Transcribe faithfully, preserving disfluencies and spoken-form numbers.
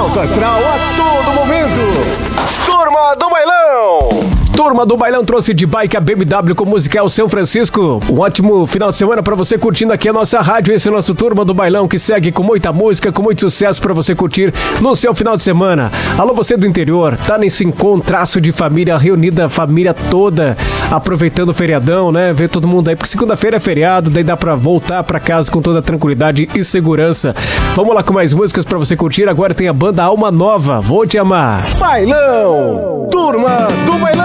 Alto astral a todo momento. Turma do Bailão. Turma do Bailão trouxe de bike a B M W com Musical São Francisco. Um ótimo final de semana pra você curtindo aqui a nossa rádio. Esse é o nosso Turma do Bailão que segue com muita música, com muito sucesso pra você curtir no seu final de semana. Alô, você do interior, tá nesse encontraço de família, reunida a família toda, aproveitando o feriadão, né? Ver todo mundo aí, porque segunda-feira é feriado, daí dá pra voltar pra casa com toda tranquilidade e segurança. Vamos lá com mais músicas pra você curtir. Agora tem a banda Alma Nova, Vou Te Amar. Bailão, Turma do Bailão.